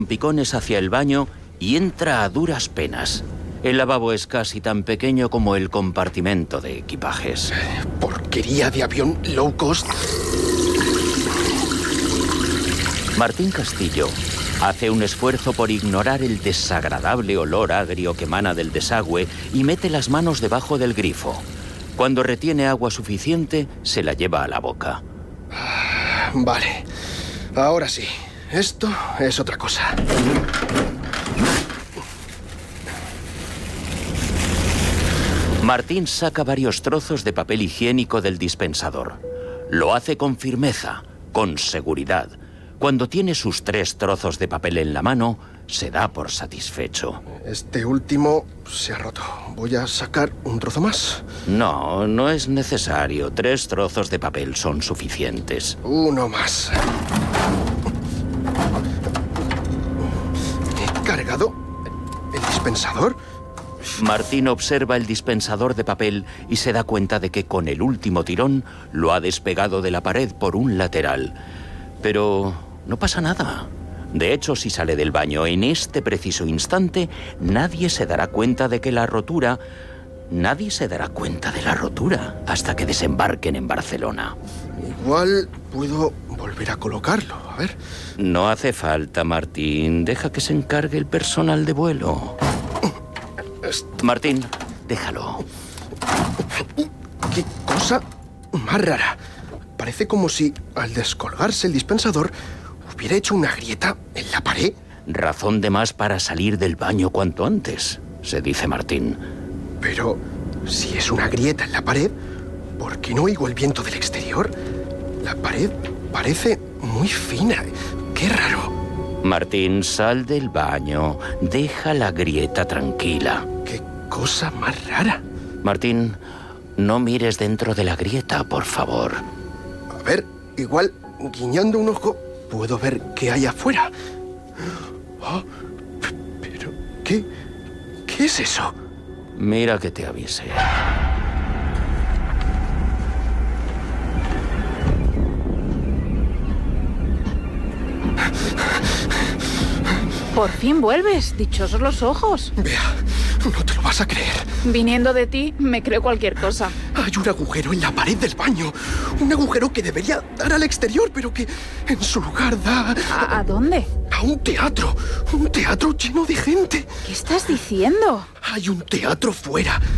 picones hacia el baño y entra a duras penas. El lavabo es casi tan pequeño como el compartimento de equipajes. Porquería de avión low cost. Martín Castillo hace un esfuerzo por ignorar el desagradable olor agrio que emana del desagüe y mete las manos debajo del grifo. Cuando retiene agua suficiente, se la lleva a la boca. Vale, ahora sí. Esto es otra cosa. Martín saca varios trozos de papel higiénico del dispensador. Lo hace con firmeza, con seguridad. Cuando tiene sus 3 trozos de papel en la mano, se da por satisfecho. Este último se ha roto. Voy a sacar un trozo más. No, no es necesario. 3 trozos de papel son suficientes. Uno más. ¿He cargado el dispensador? Martín observa el dispensador de papel y se da cuenta de que con el último tirón lo ha despegado de la pared por un lateral. Pero no pasa nada. De hecho, si sale del baño en este preciso instante, nadie se dará cuenta de la rotura hasta que desembarquen en Barcelona. Igual puedo volver a colocarlo. A ver. No hace falta, Martín. Deja que se encargue el personal de vuelo. Martín, déjalo. Qué cosa más rara. Parece como si, al descolgarse el dispensador, hubiera hecho una grieta en la pared. Razón de más para salir del baño cuanto antes, se dice Martín. Pero, si es una grieta en la pared, ¿por qué no oigo el viento del exterior? La pared parece muy fina. ¡Qué raro! Martín, sal del baño. Deja la grieta tranquila. ¡Qué cosa más rara! Martín, no mires dentro de la grieta, por favor. A ver, igual, guiñando un ojo, puedo ver qué hay afuera. Oh, pero, ¿qué es eso? Mira que te avise. Por fin vuelves, dichosos los ojos. Vea, no te lo vas a creer. Viniendo de ti, me creo cualquier cosa. Hay un agujero en la pared del baño. Un agujero que debería dar al exterior, pero que en su lugar da... ¿A dónde? A un teatro. Un teatro lleno de gente. ¿Qué estás diciendo? Hay un teatro fuera.